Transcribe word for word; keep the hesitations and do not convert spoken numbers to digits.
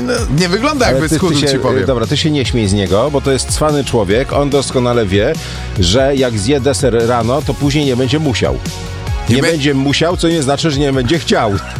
nie wygląda jakby Ale ty, schudł, ty się, ci powiem. Dobra, ty się nie śmiej z niego, bo to jest cwany człowiek. On doskonale wie, że jak zje deser rano, to później nie będzie musiał. Nie, nie be... będzie musiał, co nie znaczy, że nie będzie chciał.